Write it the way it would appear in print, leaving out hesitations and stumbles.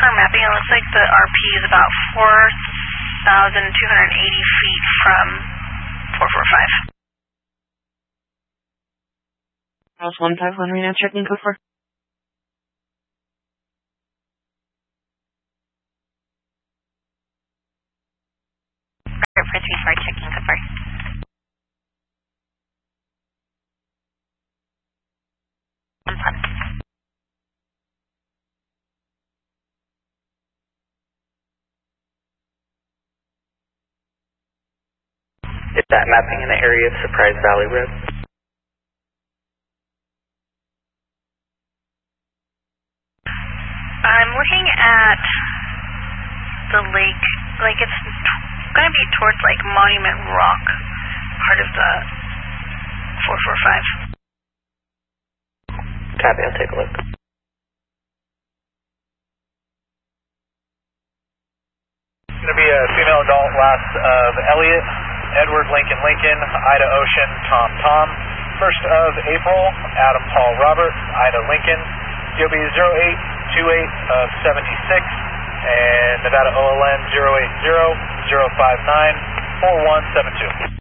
current mapping, it looks like the RP is about 4,280 feet from 445. House 151, Reno, checking code 4. For 34, checking code 4. Is that mapping in the area of Surprise Valley Road? I'm looking at the lake, like it's going to be towards like Monument Rock, part of the 445. Copy, I'll take a look. It's going to be a female adult, last of Elliot, Edward Lincoln Lincoln, Ida Ocean, Tom Tom. 1st of April, Adam Paul Robert, Ida Lincoln, DOB 0828 of 76, and Nevada OLN 080 059 4172.